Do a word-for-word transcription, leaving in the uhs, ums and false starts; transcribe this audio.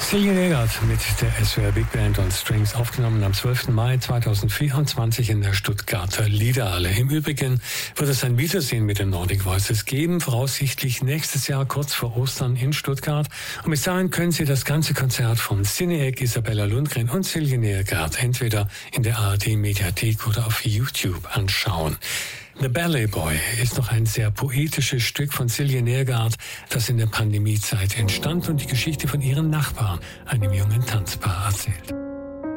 Silje Negert mit der S W R Big Band und Strings, aufgenommen am zwölften Mai zweitausendvierundzwanzig in der Stuttgarter Liederhalle. Im Übrigen wird es ein Wiedersehen mit den Nordic Voices geben, voraussichtlich nächstes Jahr kurz vor Ostern in Stuttgart. Und bis dahin können Sie das ganze Konzert von Cineac, Isabella Lundgren und Silje Negert entweder in der A R D-Mediathek oder auf YouTube anschauen. The Ballet Boy ist noch ein sehr poetisches Stück von Silje Negert, das in der Pandemiezeit entstand und die Geschichte von ihren Nachbarn, einem jungen Tanzpaar, erzählt.